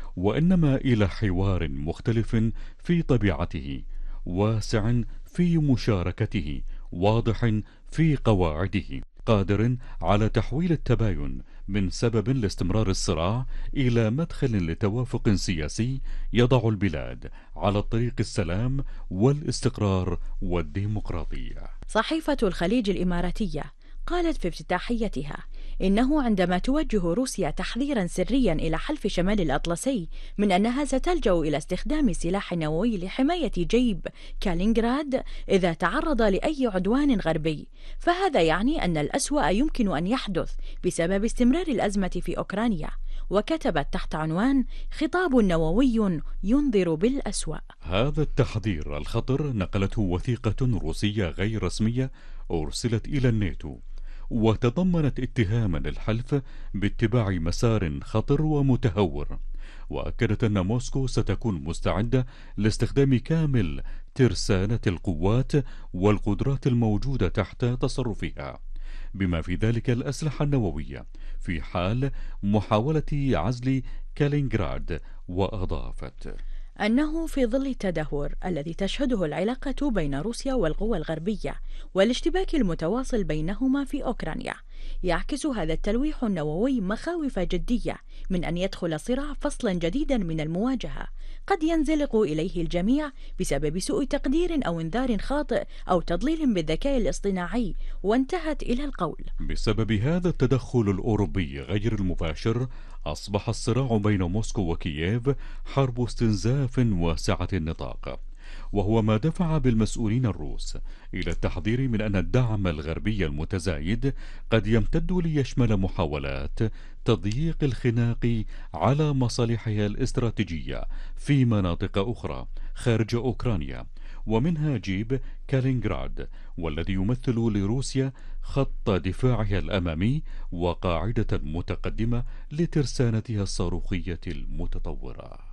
وإنما إلى حوار مختلف في طبيعته، واسع في مشاركته، واضح في قواعده، قادر على تحويل التباين من سبب لاستمرار الصراع إلى مدخل لتوافق سياسي يضع البلاد على طريق السلام والاستقرار والديمقراطية. صحيفة الخليج الإماراتية قالت في افتتاحيتها إنه عندما توجه روسيا تحذيرا سريا إلى حلف شمال الأطلسي من أنها ستلجأ إلى استخدام السلاح النووي لحماية جيب كالينغراد إذا تعرض لأي عدوان غربي، فهذا يعني أن الأسوأ يمكن أن يحدث بسبب استمرار الأزمة في أوكرانيا، وكتبت تحت عنوان خطاب نووي ينذر بالأسوأ. هذا التحذير الخطر نقلته وثيقة روسية غير رسمية أرسلت إلى الناتو، وتضمنت اتهاما للحلف باتباع مسار خطر ومتهور، وأكدت أن موسكو ستكون مستعدة لاستخدام كامل ترسانة القوات والقدرات الموجودة تحت تصرفها، بما في ذلك الأسلحة النووية، في حال محاولة عزل كالينغراد. وأضافت أنه في ظل التدهور الذي تشهده العلاقة بين روسيا والقوى الغربية والاشتباك المتواصل بينهما في أوكرانيا، يعكس هذا التلويح النووي مخاوف جدية من أن يدخل الصراع فصلا جديدا من المواجهة قد ينزلق إليه الجميع بسبب سوء تقدير أو انذار خاطئ أو تضليل بالذكاء الاصطناعي. وانتهت إلى القول: بسبب هذا التدخل الأوروبي غير المباشر، أصبح الصراع بين موسكو وكييف حرب استنزاف واسعة النطاق، وهو ما دفع بالمسؤولين الروس إلى التحذير من أن الدعم الغربي المتزايد قد يمتد ليشمل محاولات تضييق الخناق على مصالحها الاستراتيجية في مناطق أخرى خارج أوكرانيا، ومنها جيب كالينغراد، والذي يمثل لروسيا خط دفاعها الأمامي وقاعدة متقدمة لترسانتها الصاروخية المتطورة.